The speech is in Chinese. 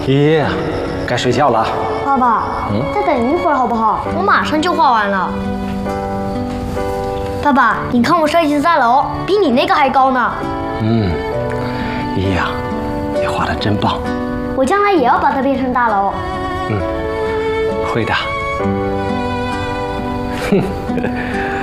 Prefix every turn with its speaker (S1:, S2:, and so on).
S1: 咦，该睡觉了。
S2: 爸爸，再等一会儿好不好？我马上就画完了。爸爸，你看我设计的大楼比你那个还高呢。
S1: 咦呀，你画的真棒。
S2: 我将来也要把它变成大楼。
S1: 会的。